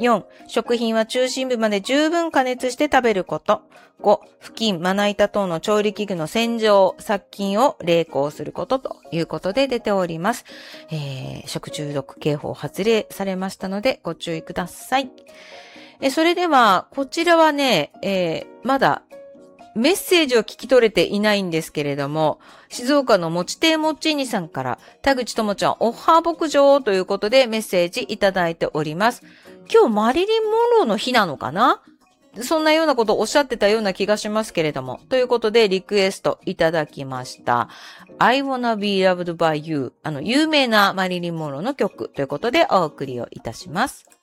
4、食品は中心部まで十分加熱して食べること。5、布巾、まな板等の調理器具の洗浄、殺菌を励行することということで出ております。食中毒警報発令されましたのでご注意ください。それでは、こちらはね、まだメッセージを聞き取れていないんですけれども、静岡のもち亭もっちーにさんから、田口智ちゃんおは牧場ということでメッセージいただいております。今日マリリン・モンローの日なのかな？そんなようなことをおっしゃってたような気がしますけれども。ということでリクエストいただきました。I wanna be loved by you。有名なマリリン・モンローの曲ということでお送りをいたします。